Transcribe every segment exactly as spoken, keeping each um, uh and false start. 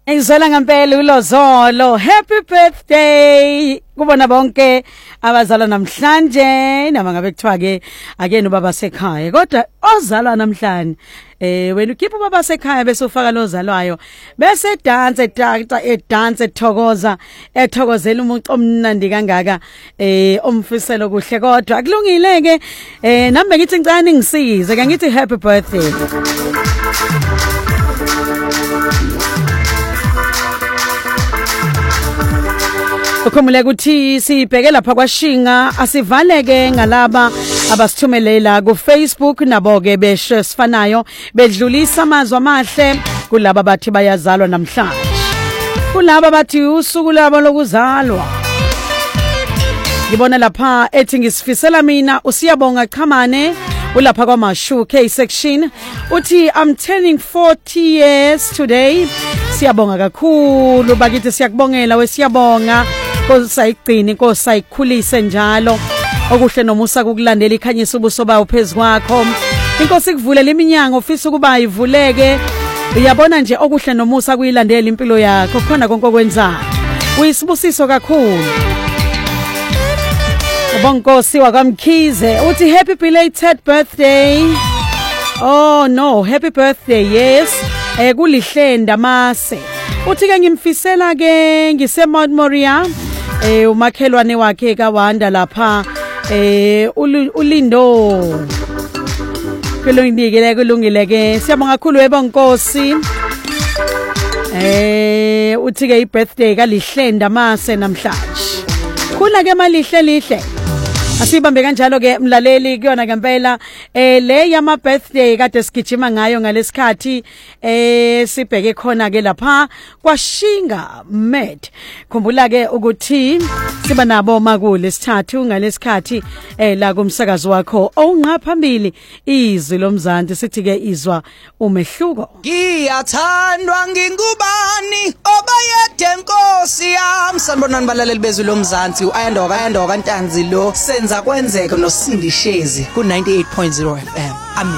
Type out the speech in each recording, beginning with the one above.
Ngizwela ngempela uLozolo. Happy birthday kubona bonke abazalwa namhlanje nama ngabe kuthiwa ke akeni ubaba sekhaya kodwa ozalwa namhlanje eh wena ukhipha ubaba sekhaya bese ufaka lozalwayo bese dance tata e dance ethokoza ethokozela umuntu omnandi kangaka eh omfisela kuhle kodwa akulungile ke eh nami ngithi ngicane ngisize ke ngithi happy birthday. Ukhumule ukuthi sibheke lapha kwaShinga asivaleke ngalaba abasithumelela ku Facebook nabo ke besho sifanayo bedlulisa amazwi amahle kulabo bathi bayazalwa namhlanje kulabo bathi usuku labo lokuzalwa. Ngibona lapha ethi ngisifisela mina usiyabonga Qhamane ulapha kwaMashu K section uthi I'm turning forty years today. Siyabonga kakhulu bakithi siyakubongela wesiyabonga Kosayigcina inkosi ayikhulise njalo okuhle nomusa ukulandela ikhanyisa ubuso bawo phezukwakho inkosi kuvulela iminyango ofisa ukuba ivuleke uyabona nje okuhle nomusa kuyilandela impilo yakho khona konke okwenzayo uyisibusiso kakhulu. Ubonkosi wakwamkhize uthi happy belated birthday. Oh no, happy birthday. Yes, eh kulihlenda mase uthi ke ngimfisela ke ngise Mount Moria eh umakhelwane wakhe kaWanda lapha eh ulindo kulungile kulungile ke siyabonga kakhulu webonkosi eh uthi ke ibirthday kalihlenda mase namhlanje khula ke malihle lihle asibambe kanjalo ke mlaleli kuyona ngempela eh le yama birthday kade sigijima ngayo ngalesikhathi eh sibheke khona ke lapha kwaShinga Med khumbula ke ukuthi siba nabo makule sithathu ngalesikhathi eh la kumsakazo wakho ongqa phambili izwi lomzansi sithi ke izwa umehluko. Ngiyathandwa ngingubani obayede inkosi yami sanibonani balaleli bezwi lomzansi uAyandoka Ayandoka Kantanzi lo senza kwenzeka noSindishezi ku ninety-eight point zero F M. Amen.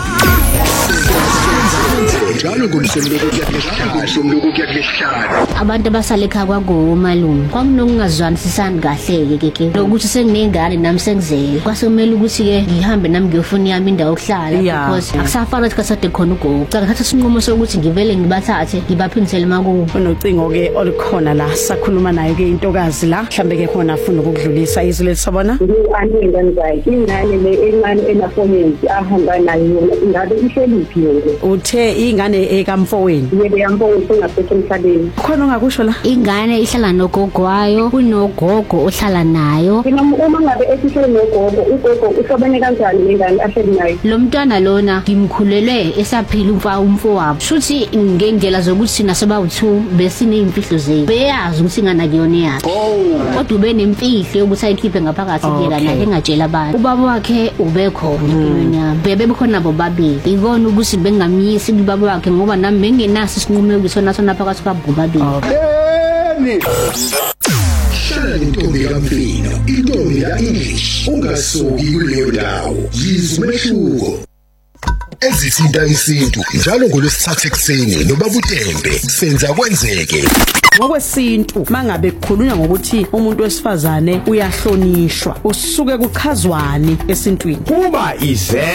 Njalo ngomsombuluko ngomsombuluko kuyakuhlala. Abantu abasale ekhaya kwakumalume. Kwakunokungazwanisisani kahle ke ke. Lokuthi senginengane nami sengizele. Kwasekumele ukuthi ke ngihambe nami ngiyofuna yami indawo yokuhlala because akusafana sikasade khona ugogo. Cela thatha isinqumo sokuthi ngivele ngibathathe ngibaphindisele makubo. Unocingo ke olukhona la sakhuluma nayo ke intokazi la mhlambe ke khona afuna ukudlulisa izwi lesabona. Angiyengani zayi ingane le encane enafoneni ahamba nayo ngabe ihleliphi yonke. Uthe ingane ekamfowenu yebo yamfowenu ngaphethe emhlabeni khona ongakusho la ingane ihlala nogogo wayo kunogogo ohlala nayo uma ngabe esihlele nogogo ugogo uhlobene kanjani nengane ahleli nayo lo mntwana lona ngimkhulelwe esaphila umfa umfowabo shuthi ngendlela zokuthi nasebawu two besineyimfihlo zethu beyazi ukuthi ingane kuyona yakhe kodwa ube nemfihlo yokuthi ayikhiphe ngaphakathi kuyela naye engatshela abantu ubaba wakhe ubekho ngiyona bebe bekhona bobabili ikona ukuthi bengamyisi ubaba wakhe ngoba nami bengenaso isinqumo ukisona sona phakathi kwabobabili. Yeni Shala intombi kaMfino intombi kaEnglish ungasuki kuleyo ndawo yizwe umehluko ezithinta isintu njalo ngolwesithathu ekseni nobaba uTembe senza kwenzeke ngokwesintu mangabe kukhulunywa ngokuthi umuntu wesifazane uyahlonishwa usuke kuchazwane esintwini kuba ize